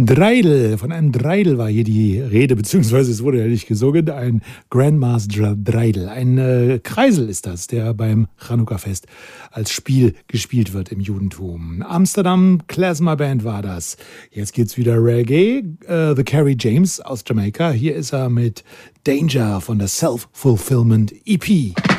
Dreidel, von einem Dreidel war hier die Rede, beziehungsweise es wurde ja nicht gesungen, ein Grandma's Dreidel. Ein Kreisel ist das, der beim Chanukka-Fest als Spiel gespielt wird im Judentum. Amsterdam Klezmer Band war das. Jetzt geht's wieder Reggae. The Kerry James aus Jamaika. Hier ist er mit Danger von der Self-Fulfillment EP.